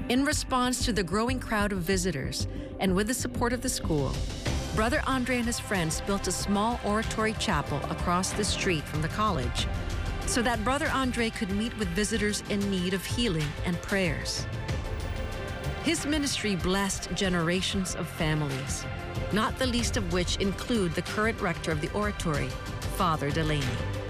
In response to the growing crowd of visitors, and with the support of the school, Brother Andre and his friends built a small oratory chapel across the street from the college so that Brother Andre could meet with visitors in need of healing and prayers. His ministry blessed generations of families, not the least of which include the current rector of the oratory, Father Delaney.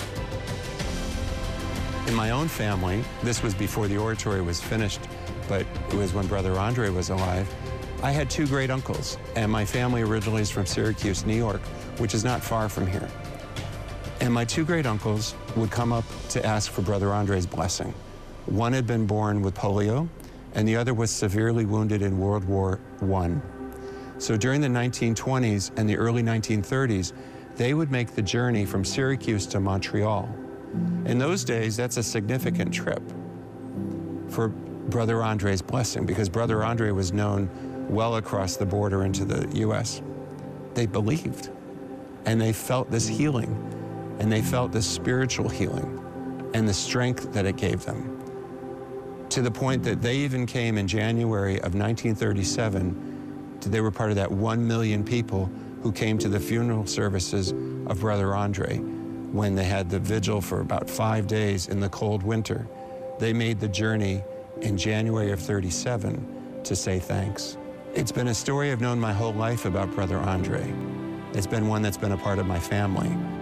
In my own family, this was before the oratory was finished, but it was when Brother Andre was alive. I had two great uncles, and my family originally is from Syracuse, New York, which is not far from here. And my two great uncles would come up to ask for Brother Andre's blessing. One had been born with polio, and the other was severely wounded in World War I. So during the 1920s and the early 1930s, they would make the journey from Syracuse to Montreal. In those days, that's a significant trip for Brother Andre's blessing, because Brother Andre was known well across the border into the U.S. They believed, and they felt this healing, and they felt this spiritual healing and the strength that it gave them, to the point that they even came in January of 1937. They were part of that 1 million people who came to the funeral services of Brother Andre when they had the vigil for about 5 days in the cold winter. They made the journey in January of 37 to say thanks. It's been a story I've known my whole life about Brother Andre. It's been one that's been a part of my family.